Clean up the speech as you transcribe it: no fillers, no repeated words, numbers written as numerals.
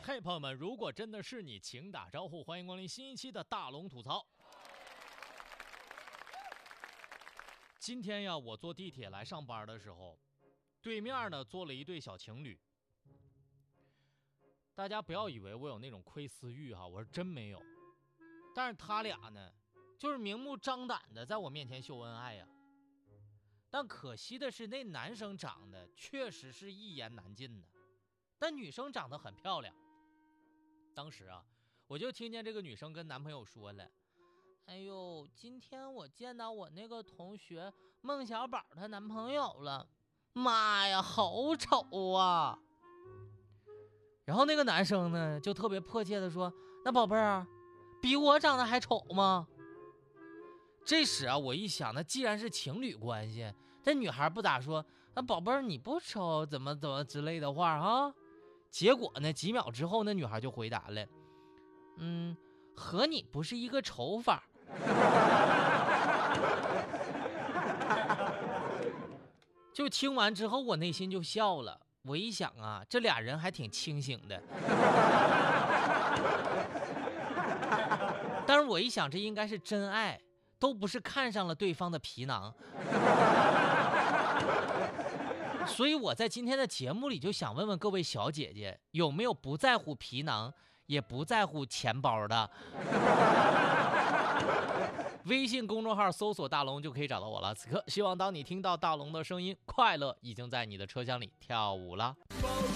嘿，朋友们，如果真的是你，请打招呼，欢迎光临新一期的大龙吐槽。今天呀，我坐地铁来上班的时候，对面呢坐了一对小情侣。大家不要以为我有那种窥私欲哈，我是真没有。但是他俩呢，就是明目张胆的在我面前秀恩爱呀。但可惜的是，那男生长得确实是一言难尽的，但女生长得很漂亮。当时啊，我就听见这个女生跟男朋友说了：“哎呦，今天我见到我那个同学孟小宝她男朋友了，妈呀，好丑啊！”然后那个男生呢，就特别迫切的说：“那宝贝儿，比我长得还丑吗？”这时啊，我一想，那既然是情侣关系，这女孩不咋说：“啊，宝贝儿你不丑，怎么之类的话啊。”结果呢，几秒之后，那女孩就回答了：“和你不是一个丑法。”就听完之后，我内心就笑了。我一想啊，这俩人还挺清醒的。但是我一想，这应该是真爱，都不是看上了对方的皮囊。所以我在今天的节目里就想问问各位小姐姐，有没有不在乎皮囊也不在乎钱包的？微信公众号搜索大龙就可以找到我了。此刻希望当你听到大龙的声音，快乐已经在你的车厢里跳舞了。